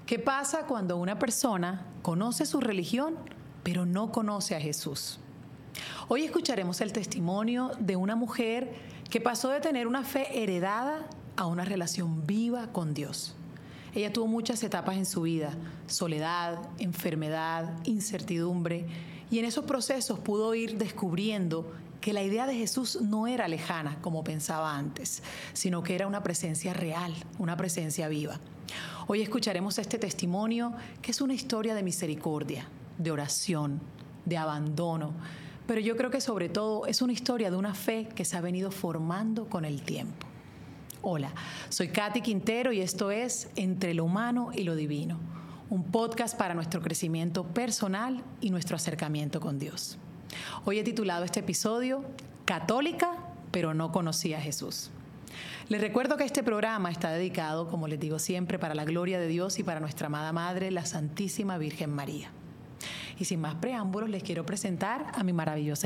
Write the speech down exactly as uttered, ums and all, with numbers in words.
¿Qué pasa cuando una persona conoce su religión, pero no conoce a Jesús? Hoy escucharemos el testimonio de una mujer que pasó de tener una fe heredada a una relación viva con Dios. Ella tuvo muchas etapas en su vida: soledad, enfermedad, incertidumbre, y en esos procesos pudo ir descubriendo que la idea de Jesús no era lejana como pensaba antes, sino que era una presencia real, una presencia viva. Hoy escucharemos este testimonio, que es una historia de misericordia, de oración, de abandono, pero yo creo que sobre todo es una historia de una fe que se ha venido formando con el tiempo. Hola, soy Katy Quintero y esto es Entre lo Humano y lo Divino, un podcast para nuestro crecimiento personal y nuestro acercamiento con Dios. Hoy he titulado este episodio Católica, pero no conocía a Jesús. Les recuerdo que este programa está dedicado, como les digo siempre, para la gloria de Dios y para nuestra amada Madre, la Santísima Virgen María. Y sin más preámbulos, les quiero presentar a mi maravillosa